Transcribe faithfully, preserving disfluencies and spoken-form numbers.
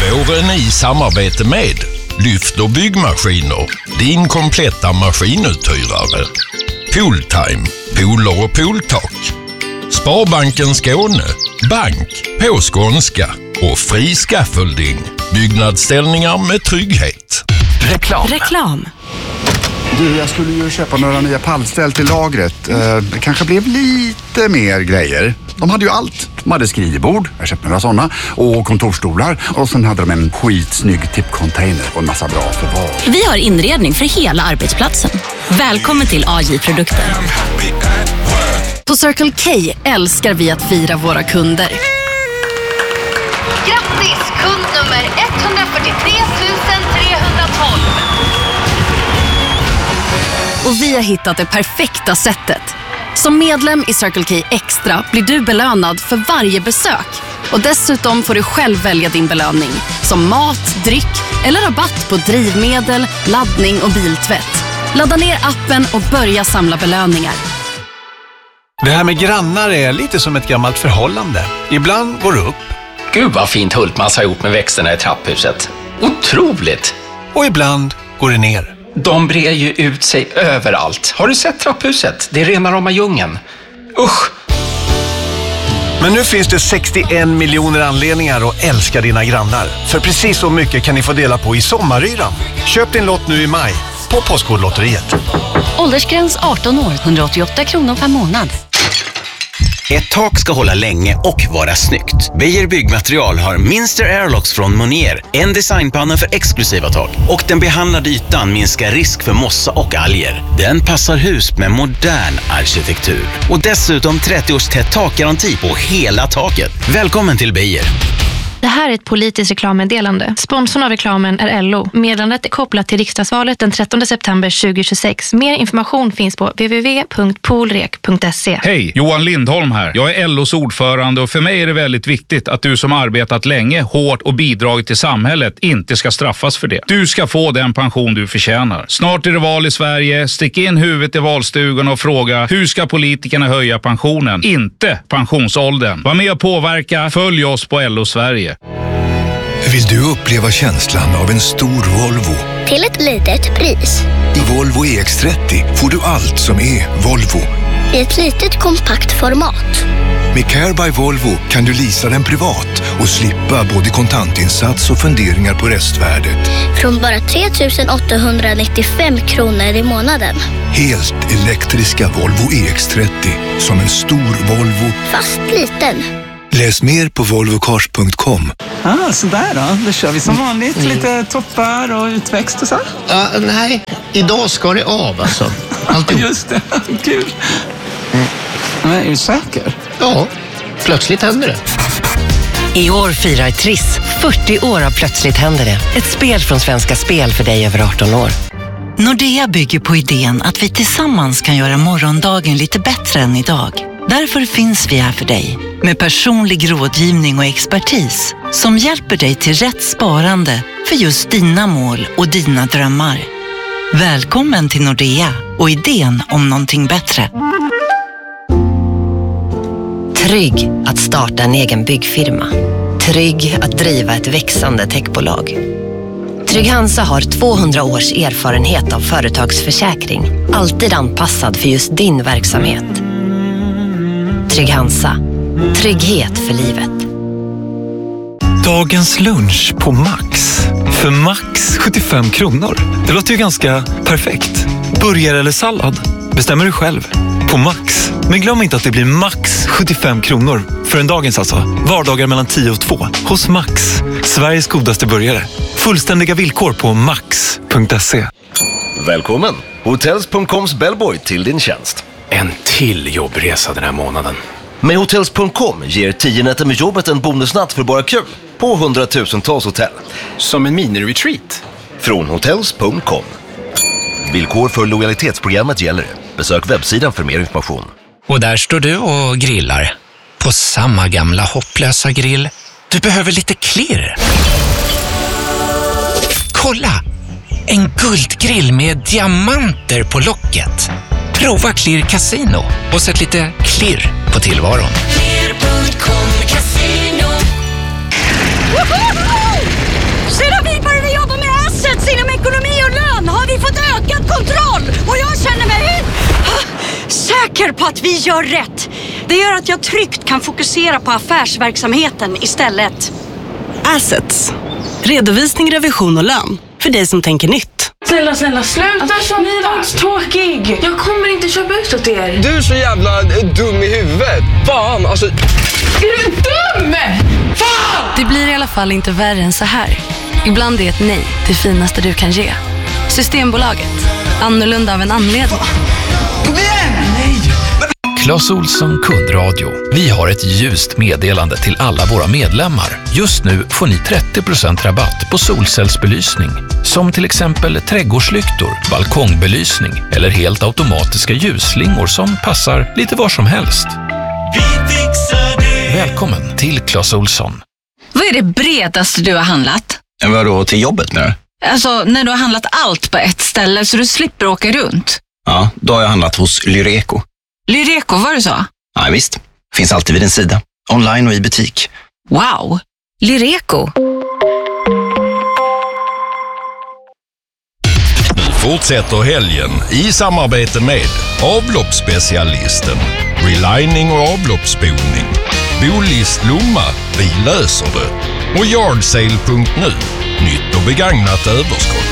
Våren i samarbete med Lyft och byggmaskiner, din kompletta maskinuthyrare. Pooltime, pooler och pooltak. Sparbanken Skåne, bank på skånska. Och Fri Scaffolding, byggnadsställningar med trygghet. Reklam. Reklam. Du, jag skulle ju köpa några nya pallställ till lagret. Eh, det kanske blev lite mer grejer. De hade ju allt. De hade skrivbord, jag köpte några sådana, och kontorstolar. Och sen hade de en skitsnygg tippcontainer och en massa bra förvar. Vi har inredning för hela arbetsplatsen. Välkommen till A J-produkter. På Circle K älskar vi att fira våra kunder. Grattis, kund nummer etthundrafyrtiotre tusen trehundratolv. Och vi har hittat det perfekta sättet. Som medlem i Circle K Extra blir du belönad för varje besök. Och dessutom får du själv välja din belöning. Som mat, dryck eller rabatt på drivmedel, laddning och biltvätt. Ladda ner appen och börja samla belöningar. Det här med grannar är lite som ett gammalt förhållande. Ibland går det upp. Gud vad fint Hultmans har gjort med växterna i trapphuset. Otroligt! Och ibland går det ner. De brer ju ut sig överallt. Har du sett trapphuset? Det är rena rama djungeln. Usch! Men nu finns det sextioen miljoner anledningar att älska dina grannar. För precis så mycket kan ni få dela på i sommaryran. Köp din lott nu i maj på Postkodlotteriet. Åldersgräns arton år, hundraåttioåtta kronor per månad. Ett tak ska hålla länge och vara snyggt. Beijer Byggmaterial har Minster Airlocks från Monier, en designpanna för exklusiva tak. Och den behandlade ytan minskar risk för mossa och alger. Den passar hus med modern arkitektur. Och dessutom trettio års tätt takgaranti på hela taket. Välkommen till Beijer. Det här är ett politiskt reklammeddelande. Sponsorn av reklamen är L O. Meddelandet är kopplat till riksdagsvalet den trettonde september tjugohundratjugosex. Mer information finns på w w w punkt poolrek punkt se. Hej, Johan Lindholm här. Jag är L O:s ordförande och för mig är det väldigt viktigt att du som arbetat länge, hårt och bidragit till samhället inte ska straffas för det. Du ska få den pension du förtjänar. Snart är det val i Sverige. Stick in huvudet i valstugan och fråga hur ska politikerna höja pensionen? Inte pensionsåldern. Var med och påverka. Följ oss på L O Sverige. Vill du uppleva känslan av en stor Volvo? Till ett litet pris. I Volvo E X trettio får du allt som är Volvo. I ett litet kompakt format. Med Care by Volvo kan du leasa den privat och slippa både kontantinsats och funderingar på restvärdet. Från bara tre tusen åttahundranittiofem kronor i månaden. Helt elektriska Volvo E X trettio. Som en stor Volvo. Fast liten. Läs mer på volvo cars punkt com. Ah, så där då. Då kör vi som vanligt. Mm. Lite toppar och utväxt och så. Ja, nej. Idag ska det av alltså. Alltid. Just det. Kul. Mm. Men är du säker? Ja, plötsligt händer det. I år firar Triss fyrtio år av Plötsligt händer det. Ett spel från Svenska Spel för dig över arton år. Nordea bygger på idén att vi tillsammans kan göra morgondagen lite bättre än idag. Därför finns vi här för dig med personlig rådgivning och expertis som hjälper dig till rätt sparande för just dina mål och dina drömmar. Välkommen till Nordea och idén om någonting bättre. Trygg att starta en egen byggfirma. Trygg att driva ett växande techbolag. Trygg Hansa har tvåhundra års erfarenhet av företagsförsäkring. Alltid anpassad för just din verksamhet. Trygg Hansa. Trygghet för livet. Dagens lunch på Max. För max sjuttiofem kronor. Det låter ju ganska perfekt. Burgare eller sallad? Bestämmer du själv. På Max. Men glöm inte att det blir max sjuttiofem kronor. För en dagens alltså. Vardagar mellan tio och två. Hos Max. Sveriges godaste burgare. Fullständiga villkor på max punkt se. Välkommen. Hotels punkt coms bellboy till din tjänst. En till jobbresa den här månaden. Med Hotels punkt com ger tio nätter med jobbet en bonusnatt för bara kul på hundratusentals hotell. Som en mini-retreat. Från Hotels punkt com. Villkor för lojalitetsprogrammet gäller. Besök webbsidan för mer information. Och där står du och grillar. På samma gamla hopplösa grill. Du behöver lite klirr. Kolla! En guldgrill med diamanter på locket. Prova Klirr Casino och sätt lite klirr på tillvaron. Klirr punkt com Casino. inom ekonomi och lön har vi fått ökad kontroll och jag känner mig säker på att vi gör rätt. Det gör att jag tryggt kan fokusera på affärsverksamheten istället. Assets. Redovisning, revision och lön. För dig som tänker nytt. Snälla, snälla, sluta alltså, som tråkig. Jag kommer inte köpa ut åt er. Du är så jävla dum i huvudet. Fan, alltså... Är du dum? Fan! Det blir i alla fall inte värre än så här. Ibland är ett nej det finaste du kan ge. Systembolaget. Annorlunda av en anledning. Kom igen! Nej! Clas Ohlson kundradio. Vi har ett ljust meddelande till alla våra medlemmar. Just nu får ni trettio procent rabatt på solcellsbelysning. Som till exempel trädgårdslyktor, balkongbelysning eller helt automatiska ljusslingor som passar lite var som helst. Vi fixar det. Välkommen till Clas Ohlson. Vad är det bredaste du har handlat? Vadå, till jobbet nu? Alltså, när du har handlat allt på ett ställe så du slipper åka runt. Ja, då har jag handlat hos Lyreco. Lyreco, var det så? Ja, visst. Finns alltid vid din sida. Online och i butik. Wow! Lyreco. Nu fortsätter helgen i samarbete med avloppsspecialisten, relining och avloppsspolning, Bolist Lomma, vi löser det, och Yardsale punkt nu, nytt och begagnat överskott.